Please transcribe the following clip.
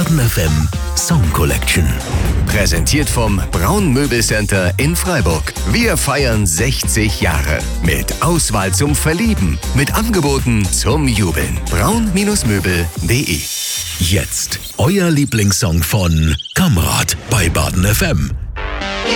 Baden FM Song Collection. Präsentiert vom Braun Möbelcenter in Freiburg. Wir feiern 60 Jahre. Mit Auswahl zum Verlieben. Mit Angeboten zum Jubeln. braun-möbel.de. Jetzt euer Lieblingssong von Kamrat bei Baden FM.